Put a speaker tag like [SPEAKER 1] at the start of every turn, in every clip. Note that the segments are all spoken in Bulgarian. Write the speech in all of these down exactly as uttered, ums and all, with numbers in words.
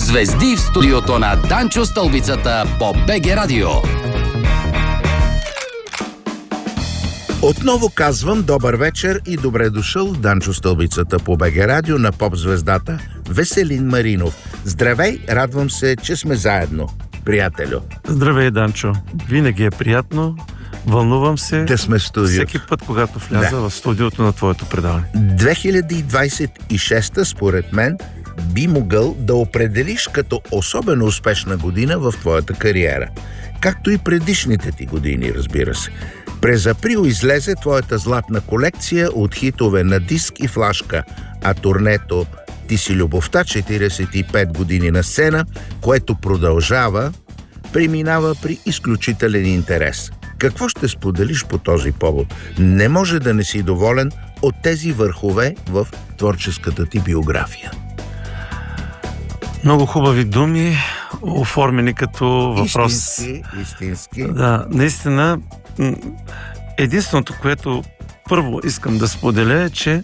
[SPEAKER 1] Звезди в студиото на Данчо Стълбицата по БГ Радио.
[SPEAKER 2] Отново казвам добър вечер и добре дошъл в Данчо Стълбицата по БГ Радио на поп-звездата Веселин Маринов. Здравей, радвам се, че сме заедно, приятелю.
[SPEAKER 3] Здравей, Данчо. Винаги е приятно. Вълнувам се
[SPEAKER 2] да сме в студиото.
[SPEAKER 3] Всеки път, когато вляза да. в студиото на твоето предаване.
[SPEAKER 2] две хиляди двадесет и шеста, според мен, би могъл да определиш като особено успешна година в твоята кариера. Както и предишните ти години, разбира се. През април излезе твоята златна колекция от хитове на диск и флашка, а турнето «Ти си любовта» четиридесет и пет години на сцена, което продължава, преминава при изключителен интерес. Какво ще споделиш по този повод? Не може да не си доволен от тези върхове в творческата ти биография.
[SPEAKER 3] Много хубави думи, оформени като въпрос.
[SPEAKER 2] Истински, истински.
[SPEAKER 3] Да, наистина, единственото, което първо искам да споделя е, че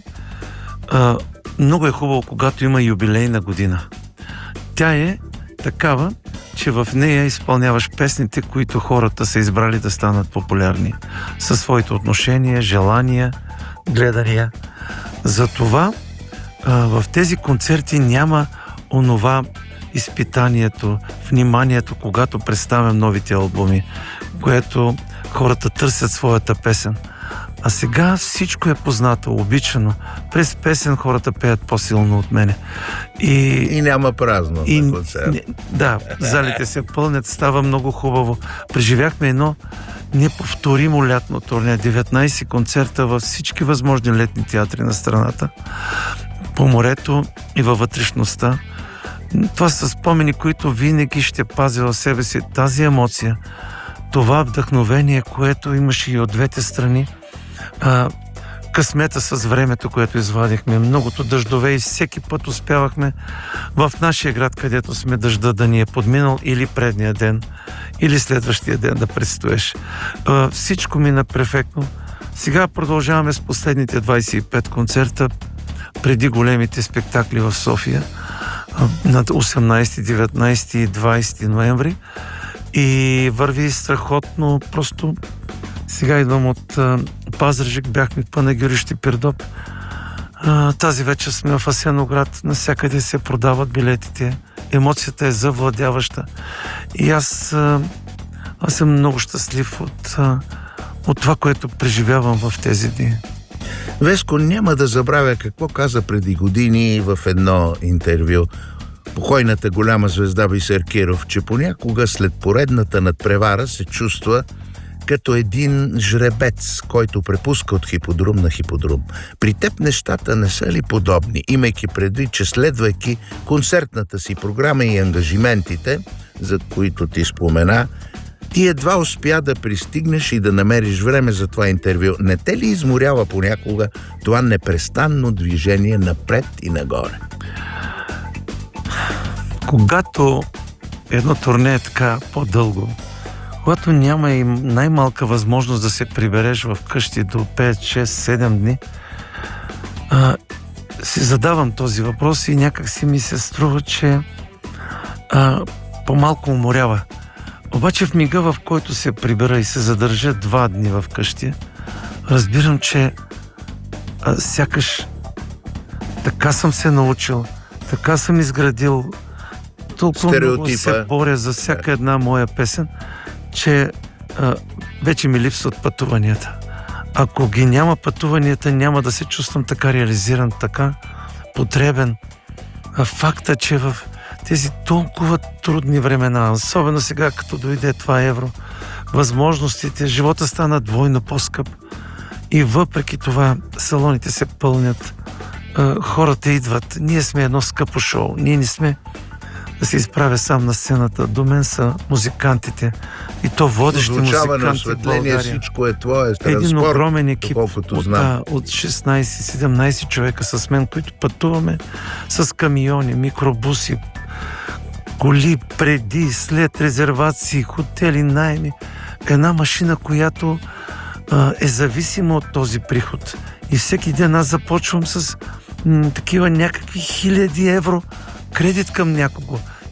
[SPEAKER 3] а, много е хубаво, когато има юбилейна година. Тя е такава, че в нея изпълняваш песните, които хората са избрали да станат популярни. Със своите отношения, желания, гледания. Затова а, в тези концерти няма онова изпитанието, вниманието, когато представям новите албуми, което хората търсят своята песен. А сега всичко е познато, обичано. През песен хората пеят по-силно от мене. И,
[SPEAKER 2] и няма празно и, на концерт.
[SPEAKER 3] Да, залите се пълнят, става много хубаво. Преживяхме едно неповторимо лятно турне, деветнадесет концерта във всички възможни летни театри на страната, по морето и във вътрешността. Това са спомени, които винаги ще пазя в себе си тази емоция, това вдъхновение, което имаше и от двете страни, а, късмета с времето, което извадихме, многото дъждове и всеки път успявахме в нашия град, където сме, дъжда да ни е подминал или предния ден, или следващия ден да предстоеш. А, всичко мина перфектно. Сега продължаваме с последните двадесет и пет концерта преди големите спектакли в София на осемнадесети, деветнадесети и двадесети ноември и върви страхотно. Просто сега идвам от а, Пазарджик, бяхме в Панагюрище, Пирдоп. А, тази вечер сме в Асеноград, навсякъде се продават билетите, емоцията е завладяваща и аз, а, аз съм много щастлив от, а, от това, което преживявам в тези дни.
[SPEAKER 2] Веско, няма да забравя какво каза преди години в едно интервю покойната голяма звезда Бисер Киров, че понякога след поредната надпревара се чувства като един жребец, който препуска от хиподрум на хиподрум. При теб нещата не са ли подобни, имайки предвид, че следвайки концертната си програма и ангажиментите, за които ти спомена, ти едва успя да пристигнеш и да намериш време за това интервю. Не те ли изморява понякога това непрестанно движение напред и нагоре?
[SPEAKER 3] Когато едно турне е така по-дълго, когато няма и най-малка възможност да се прибереш в къщи до пет, шест, седем дни, а, си задавам този въпрос и някак си ми се струва, че а, по-малко уморява. Обаче в мига, в който се прибера и се задържа два дни в къщи, разбирам, че а, сякаш така съм се научил, така съм изградил, толкова много се боря за всяка една моя песен, че а, вече ми липсват пътуванията. Ако ги няма пътуванията, няма да се чувствам така реализиран, така потребен. А факта, че в тези толкова трудни времена, особено сега, като дойде това евро, възможностите, живота стана двойно по-скъп и въпреки това салоните се пълнят, хората идват, ние сме едно скъпо шоу, ние не сме да се изправя сам на сцената. До мен са музикантите и то водещи музиканти в България.
[SPEAKER 2] Всичко е твое,
[SPEAKER 3] един огромен екип от, а, от шестнадесет-седемнадесет човека с мен, които пътуваме с камиони, микробуси, коли, преди, след резервации, хотели, найми. Една машина, която а, е зависима от този приход. И всеки ден аз започвам с м, такива някакви хиляди евро кредит към някого.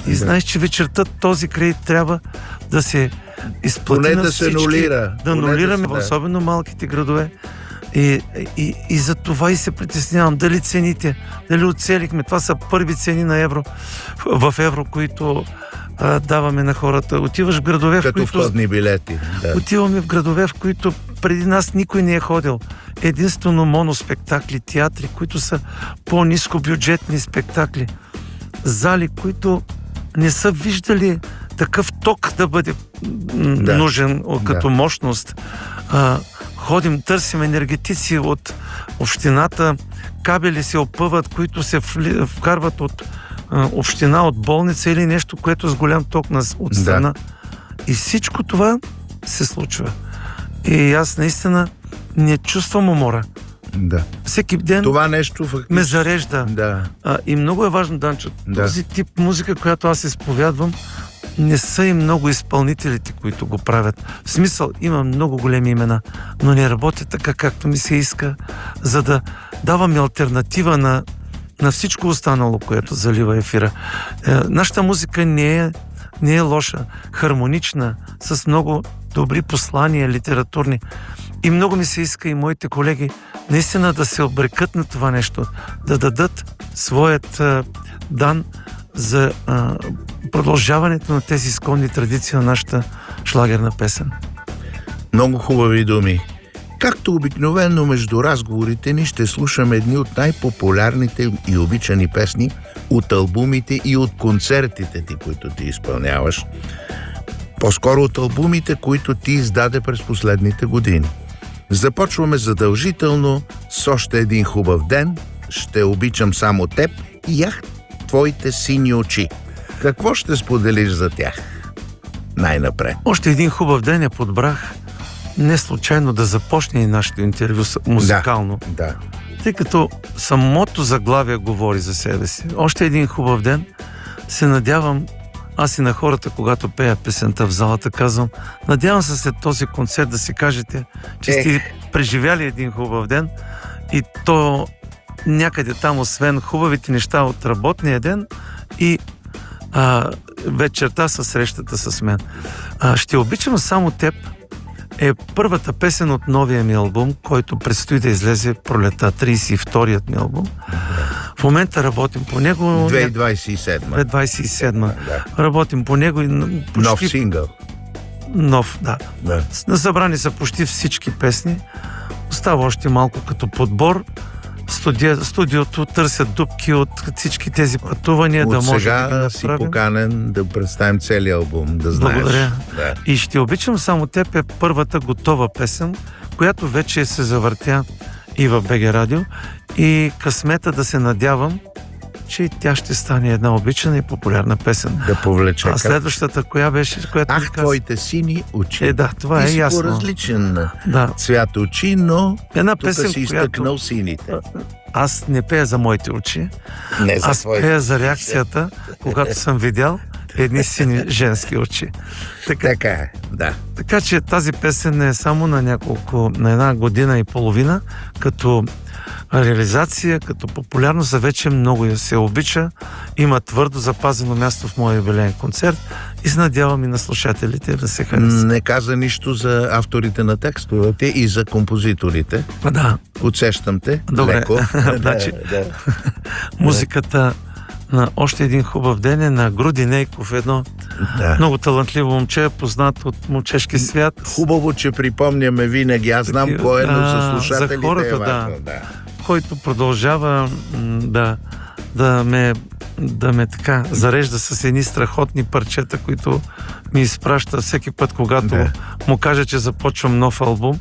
[SPEAKER 3] И
[SPEAKER 2] Да.
[SPEAKER 3] знаеш, че вечерта този кредит трябва да се изплати
[SPEAKER 2] Поне
[SPEAKER 3] на
[SPEAKER 2] да се
[SPEAKER 3] всички,
[SPEAKER 2] нулира.
[SPEAKER 3] да
[SPEAKER 2] Поне да
[SPEAKER 3] нулираме,
[SPEAKER 2] се- да.
[SPEAKER 3] особено малките градове. И, и, и за това и се притеснявам. Дали цените, дали оцелихме. Това са първи цени на евро, в евро, които а, даваме на хората. Отиваш в градове, в
[SPEAKER 2] Като
[SPEAKER 3] които...
[SPEAKER 2] входни билети. Да.
[SPEAKER 3] Отиваме в градове, в които преди нас никой не е ходил. Единствено моноспектакли, театри, които са по-ниско бюджетни спектакли. Зали, които не са виждали такъв ток да бъде м,
[SPEAKER 2] Да.
[SPEAKER 3] нужен о, като
[SPEAKER 2] Да.
[SPEAKER 3] мощност. А, ходим, търсим енергетици от общината, кабели се опъват, които се вли- вкарват от а, община, от болница или нещо, което с голям ток нас от страна. И всичко това се случва. И аз наистина не чувствам умора.
[SPEAKER 2] Да.
[SPEAKER 3] Всеки ден
[SPEAKER 2] Това нещо фактически...
[SPEAKER 3] ме зарежда.
[SPEAKER 2] Да.
[SPEAKER 3] А, и много е важно, Данчо,
[SPEAKER 2] Да.
[SPEAKER 3] този тип музика, която аз изповядвам, не са и много изпълнителите, които го правят. В смисъл, има много големи имена, но не работят така, както ми се иска, за да даваме алтернатива на, на всичко останало, което залива ефира. Е, нашата музика не е, не е лоша, хармонична, с много добри послания, литературни. И много ми се иска и моите колеги наистина да се обрекат на това нещо, да дадат своят а, дан за а, продължаването на тези изконни традиции на нашата шлагерна песен.
[SPEAKER 2] Много хубави думи. Както обикновено между разговорите ни ще слушаме едни от най-популярните и обичани песни от албумите и от концертите ти, които ти изпълняваш. По-скоро от албумите, които ти издаде през последните години. Започваме задължително с още един хубав ден. Ще обичам само теб и ях, твоите сини очи. Какво ще споделиш за тях? Най-напред.
[SPEAKER 3] Още един хубав ден я подбрах не случайно да започне и нашето интервю с- музикално,
[SPEAKER 2] Да.
[SPEAKER 3] тъй като самото заглавие говори за себе си. Още един хубав ден. Се надявам, аз и на хората, когато пея песента в залата, казвам, надявам се след този концерт да си кажете, че
[SPEAKER 2] Ех.
[SPEAKER 3] сте преживяли един хубав ден и то някъде там, освен хубавите неща от работния ден и а, вечерта със срещата с мен. А, ще обичам само теб е първата песен от новия ми албум, който предстои да излезе пролета, тридесет и вторият ми албум. В момента работим по него.
[SPEAKER 2] две хиляди двадесет и седма.
[SPEAKER 3] двадесет и седма.
[SPEAKER 2] Да.
[SPEAKER 3] Работим по него и н- почти
[SPEAKER 2] Нов сингъл.
[SPEAKER 3] нов, да.
[SPEAKER 2] Да.
[SPEAKER 3] Събрани са почти всички песни. Остава още малко като подбор. Студия, студиото търсят дупки от всички тези пътувания, да
[SPEAKER 2] От
[SPEAKER 3] може да
[SPEAKER 2] сега
[SPEAKER 3] ги
[SPEAKER 2] си
[SPEAKER 3] направим.
[SPEAKER 2] поканен да представим целият албум, да знаеш.
[SPEAKER 3] Благодаря.
[SPEAKER 2] Да.
[SPEAKER 3] И ще обичам само теб е първата готова песен, която вече се завъртя и в БГ Радио. И късмета да се надявам, че и тя ще стане една обичана и популярна песен.
[SPEAKER 2] Да повлече.
[SPEAKER 3] А следващата, коя беше, която ми
[SPEAKER 2] Ах,
[SPEAKER 3] каза?
[SPEAKER 2] твоите сини очи.
[SPEAKER 3] Е, да, това
[SPEAKER 2] Ти
[SPEAKER 3] е
[SPEAKER 2] си
[SPEAKER 3] ясно.
[SPEAKER 2] по-различен
[SPEAKER 3] Да.
[SPEAKER 2] цвят очи, но
[SPEAKER 3] Една
[SPEAKER 2] тук
[SPEAKER 3] песен,
[SPEAKER 2] си
[SPEAKER 3] която
[SPEAKER 2] изтъкнал сините.
[SPEAKER 3] аз не пея за моите очи,
[SPEAKER 2] Не за
[SPEAKER 3] аз
[SPEAKER 2] твоите.
[SPEAKER 3] пея за реакцията, когато съм видял едни сини женски очи. Така,
[SPEAKER 2] Така е, да.
[SPEAKER 3] така че тази песен е само на няколко, на една година и половина, като реализация, като популярност, за вече много я се обича, има твърдо запазено място в моя юбилеен концерт и се надявам и на слушателите да се харесат.
[SPEAKER 2] Не каза нищо за авторите на текстовете и за композиторите.
[SPEAKER 3] А, да,
[SPEAKER 2] Подсещам те.
[SPEAKER 3] Добре.
[SPEAKER 2] Леко.
[SPEAKER 3] Значи,
[SPEAKER 2] да, да.
[SPEAKER 3] музиката на още един хубав ден е на Груди Нейков, едно
[SPEAKER 2] Да.
[SPEAKER 3] много талантливо момче, познат от момчешки свят.
[SPEAKER 2] Хубаво, че припомняме винаги. Аз знам
[SPEAKER 3] Такива,
[SPEAKER 2] кой е, но
[SPEAKER 3] да,
[SPEAKER 2] за
[SPEAKER 3] за
[SPEAKER 2] слушателите
[SPEAKER 3] хората,
[SPEAKER 2] е важно.
[SPEAKER 3] да.
[SPEAKER 2] Да.
[SPEAKER 3] Който продължава м, да, да, ме, да ме така зарежда с едни страхотни парчета, които ми изпраща всеки път, когато
[SPEAKER 2] Да.
[SPEAKER 3] му кажа, че започвам нов албум.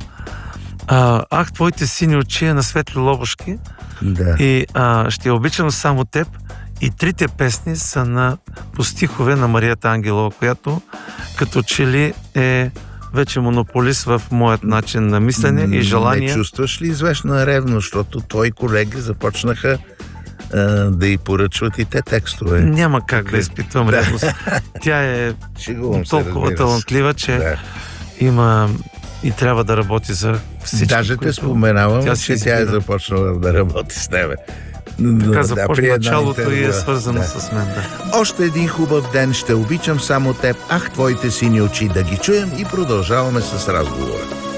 [SPEAKER 3] А, Ах, твоите сини очи е на Светли Лобошки
[SPEAKER 2] Да.
[SPEAKER 3] и а, ще обичам само теб. И трите песни са на, по стихове на Марията Ангелова, която като че ли е вече монополист в моят начин на мислене и желание.
[SPEAKER 2] Не чувстваш ли известна ревност, защото твои колеги започнаха а, да й поръчват и те текстове?
[SPEAKER 3] Няма как да изпитвам ревност. Тя е
[SPEAKER 2] Шегувам се,
[SPEAKER 3] толкова
[SPEAKER 2] разбира се.
[SPEAKER 3] талантлива, че
[SPEAKER 2] Да.
[SPEAKER 3] има и трябва да работи за всички.
[SPEAKER 2] Даже те
[SPEAKER 3] които
[SPEAKER 2] споменавам,
[SPEAKER 3] тя
[SPEAKER 2] тя
[SPEAKER 3] си
[SPEAKER 2] че тя е
[SPEAKER 3] избира.
[SPEAKER 2] започнала да работи с тебе.
[SPEAKER 3] Така
[SPEAKER 2] Да,
[SPEAKER 3] започна
[SPEAKER 2] при една
[SPEAKER 3] началото и е
[SPEAKER 2] интервю.
[SPEAKER 3] свързано
[SPEAKER 2] Да.
[SPEAKER 3] с мен. Да.
[SPEAKER 2] Още един хубав ден, ще обичам само теб, ах, твоите сини очи, да ги чуем и продължаваме с разговора.